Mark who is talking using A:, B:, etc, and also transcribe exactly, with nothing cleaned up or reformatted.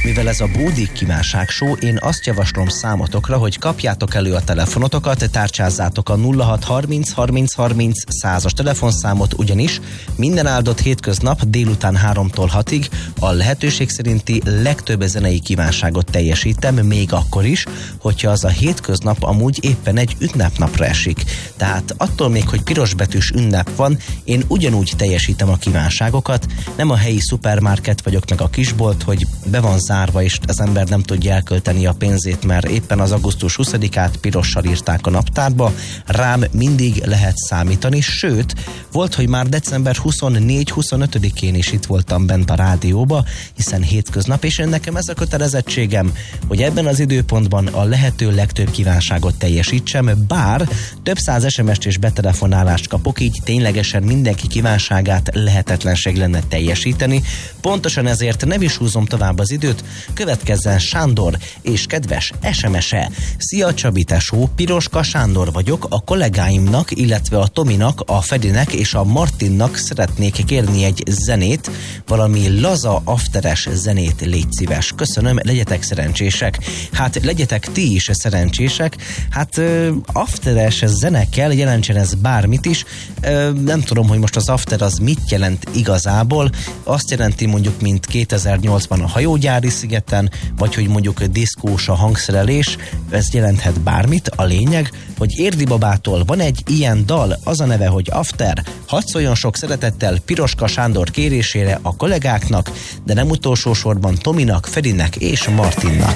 A: Mivel ez a Bódik kívánság show, én azt javaslom számotokra, hogy kapjátok elő a telefonotokat, tárcsázzátok a nulla hat harminc harminc harminc százas telefonszámot, ugyanis minden áldott hétköznap délután háromtól hatig a lehetőség szerinti legtöbb zenei kívánságot teljesítem, még akkor is, hogyha az a hétköznap amúgy éppen egy ünnepnapra esik. Tehát attól még, hogy pirosbetűs ünnep van, én ugyanúgy teljesítem a kívánságokat, nem a helyi szupermarket vagyok meg a kisbolt, hogy be van zárva és az ember nem tudja elkölteni a pénzét, mert éppen az augusztus huszadikát pirossal írták a naptárba. Rám mindig lehet számítani, sőt, volt, hogy már december huszonnégy-huszonötödikén is itt voltam bent a rádióba, hiszen hétköznap, és én nekem ez a kötelezettségem, hogy ebben az időpontban a lehető legtöbb kívánságot teljesítsem, bár több száz es em est és betelefonálást kapok, így ténylegesen mindenki kívánságát lehetetlenség lenne teljesíteni. Pontosan ezért nem is húzom tovább az időt, következzen Sándor és kedves es em es-e. Szia Csabi tesó, Piroska Sándor vagyok, a kollégáimnak, illetve a Tominak, a Fedinek és a Martinnak szeretnék kérni egy zenét, valami laza afteres zenét, légy szíves. Köszönöm, legyetek szerencsések. Hát legyetek ti is szerencsések. Hát ö, afteres zene kell, jelentsen ez bármit is. Ö, nem tudom, hogy most az after az mit jelent igazából. Azt jelenti mondjuk, mint kétezer-nyolcban a hajógyári szigeten, vagy hogy mondjuk diszkós a hangszerelés, ez jelenthet bármit. A lényeg, hogy Érdi babától van egy ilyen dal, az a neve, hogy After. Hadd szóljon sok szeretettel Piroska Sándor kérésére a kollégáknak, de nem utolsó sorban Tominak, Fedinek és Martinnak.